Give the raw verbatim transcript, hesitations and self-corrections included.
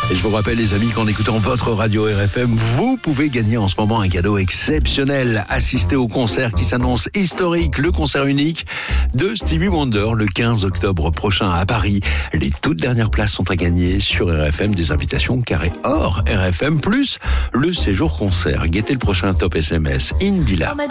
Et je vous rappelle, les amis, qu'en écoutant votre radio R F M, vous pouvez gagner en ce moment un cadeau exceptionnel. Assister au concert qui s'annonce historique, le concert unique de Stevie Wonder le quinze octobre prochain à Paris. Les toutes dernières places sont à gagner sur R F M, des invitations carré hors R F M, plus le séjour concert. Guettez le prochain top S M S. Indila.